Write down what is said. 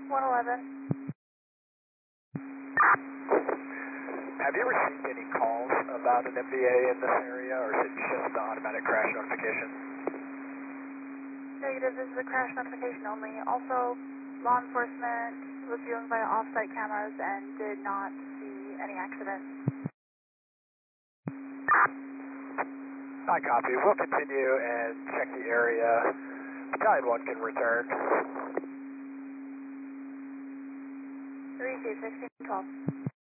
111. Have you received any calls about an MVA in this area, or is it just the automatic crash notification? Negative, this is a crash notification only. Also, law enforcement was viewing via off-site cameras and did not see any accident. I copy. We'll continue and check the area. Battalion 1 can return. 3, 2, 16, 12.